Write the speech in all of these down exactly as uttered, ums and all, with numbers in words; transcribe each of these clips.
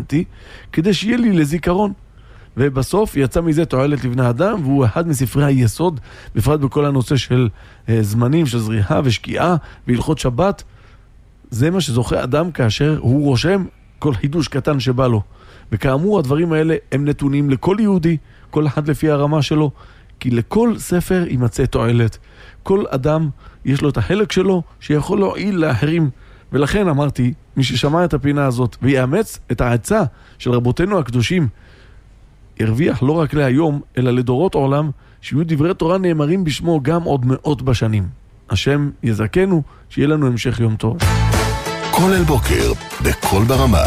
אותי, כדי שיהיה לי לזיכרון. ובסוף יצא מזה תועלת לבני אדם, והוא אחד מספרי היסוד, בפרט בכל הנושא של אה, זמנים, של זריחה ושקיעה, בהלכות שבת. זה מה שזוכה אדם כאשר הוא רושם כל חידוש קטן שבא לו. וכאמור, הדברים האלה הם נתונים לכל יהודי, כל אחד לפי הרמה שלו, כי לכל ספר יימצא תועלת. כל אדם יש לו את החלק שלו שיכול להועיל לאחרים. ולכן אמרתי, מי ששמע את הפינה הזאת ויאמץ את העצה של רבותינו הקדושים, ירוויח לא רק להיום, אלא לדורות עולם, שיהיו דברי תורה נאמרים בשמו גם עוד מאות בשנים. השם יזכנו, שיהיה לנו המשך יום טוב. כל אל בוקר, בכל ברמה.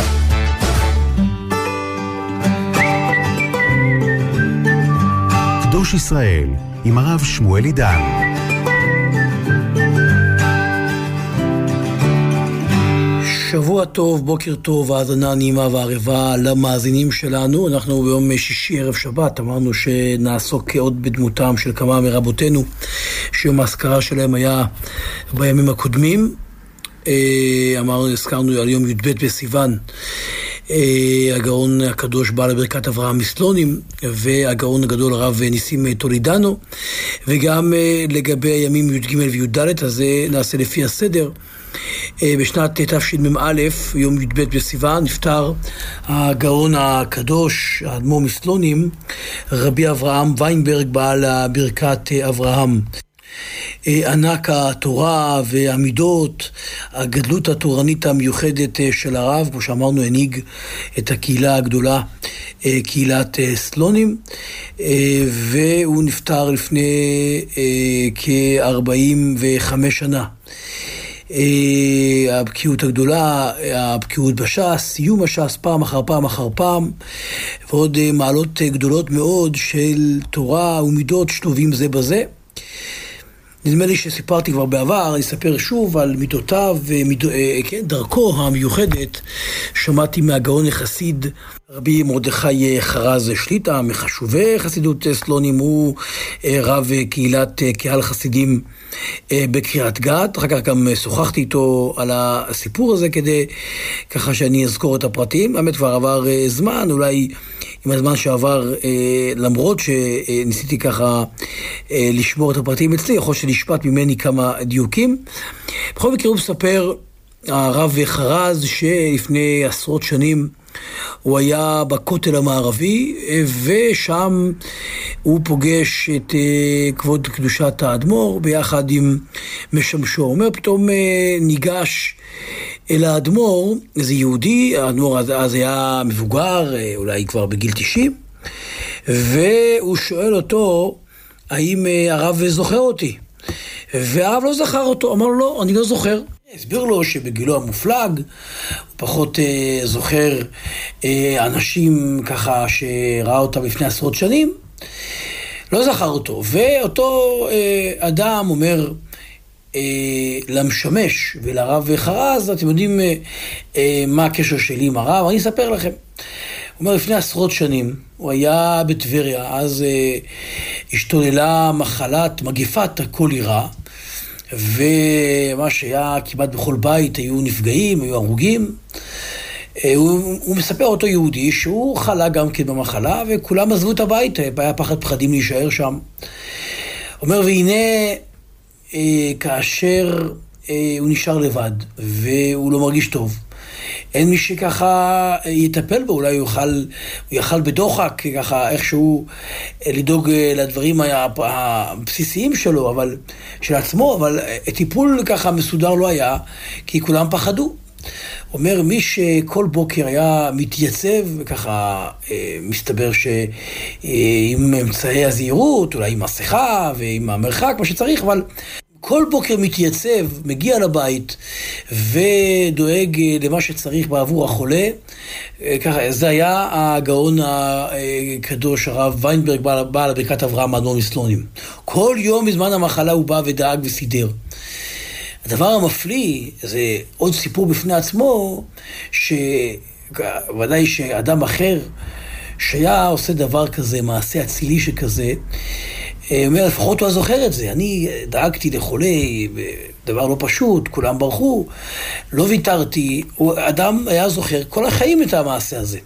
קדוש ישראל, עם הרב שמואל עידן. שבוע טוב, בוקר טוב, האזנה נעימה וערבה למאזינים שלנו. אנחנו ביום שישי ערב שבת, אמרנו שנעסוק עוד בדמותם של כמה מרבותינו, שיום ההזכרה שלהם היה בימים הקודמים. אמרנו, הזכרנו על יום י"ב בסיוון, הגאון הקדוש בעל ברכת אברהם מסלונים, והגאון הגדול הרב ניסים טולידנו, וגם לגבי הימים י"ג וי"ד, אז זה נעשה לפי הסדר. בשנת תשמ"א, יום י"ב בסיוון, נפטר הגאון הקדוש, האדמו"ר מסלונים, רבי אברהם ויינברג בעל ברכת אברהם. ענק התורה והמידות, הגדלות התורנית המיוחדת של הרב, כמו שאמרנו, הנהיג את הקהילה הגדולה, קהילת סלונים, והוא נפטר לפני כ-ארבעים וחמש שנה. הבקיאות הגדולה, הבקיאות בש"ס, סיום הש"ס פעם אחר פעם אחר פעם, ועוד מעלות גדולות מאוד של תורה ומידות שלובים זה בזה. נדמה לי שסיפרתי כבר בעבר, אני אספר שוב על מידותיו, ומידו, כן, דרכו המיוחדת. שמעתי מהגאון החסיד רבי מרדכי חרז שליטה, מחשובי חסידות סלונים, הוא רב קהילת קהל חסידים בקריית גת. אחר כך גם שוחחתי איתו על הסיפור הזה, כדי ככה שאני אזכור את הפרטים. האמת כבר עבר זמן, אולי עם הזמן שעבר, למרות שניסיתי ככה לשמור את הפרטים אצלי, יכול שנשפט ממני כמה דיוקים. בכל מקרה הוא מספר, הרב חרז, שלפני עשרות שנים הוא היה בכותל המערבי, ושם הוא פוגש את כבוד קדושת האדמו"ר ביחד עם משמשו. הוא אומר, פתאום ניגש אל האדמו"ר, איזה יהודי, האדמו"ר אז היה מבוגר, אולי כבר בגיל תשעים, והוא שואל אותו, האם הרב זוכר אותי? והרב לא זכר אותו, אמר לו, לא, אני לא זוכר. הסביר לו שבגילו המופלג, הוא פחות אה, זוכר אה, אנשים ככה שראה אותם לפני עשרות שנים, לא זכר אותו. ואותו אה, אדם אומר אה, למשמש ולרב חרז, אתם יודעים אה, אה, מה הקשר שלי עם הרב? אני אספר לכם. הוא אומר, לפני עשרות שנים, הוא היה בטבריה, אז אה, השתוללה מחלת, מגפת הקולירה, ומה שהיה כמעט בכל בית, היו נפגעים, היו הרוגים. הוא, הוא מספר אותו יהודי שהוא חלה גם כן במחלה, וכולם עזבו את הבית, היה פחד פחדים להישאר שם. אומר, והנה, כאשר הוא נשאר לבד, והוא לא מרגיש טוב, אין מי שככה יטפל בו, אולי הוא יוכל, הוא יוכל בדוחק, ככה איכשהו לדאוג לדברים הבסיסיים שלו, אבל, של עצמו, אבל טיפול ככה מסודר לא היה, כי כולם פחדו. אומר, מי שכל בוקר היה מתייצב, ככה מסתבר שעם אמצעי הזהירות, אולי עם מסכה ועם המרחק, מה שצריך, אבל כל בוקר מתייצב, מגיע לבית ודואג למה שצריך בעבור החולה. ככה, זה היה הגאון הקדוש הרב ויינברג, בעל ברכת אברהם האדמו"ר מסלונים. כל יום בזמן המחלה הוא בא ודאג וסידר. הדבר המפליא, זה עוד סיפור בפני עצמו, שוודאי שאדם אחר שהיה עושה דבר כזה, מעשה אצילי שכזה, אומר, לפחות הוא זוכר את זה. אני דאגתי לחולה, דבר לא פשוט, כולם ברחו, לא ויתרתי. אדם היה זוכר כל החיים את המעשה הזה.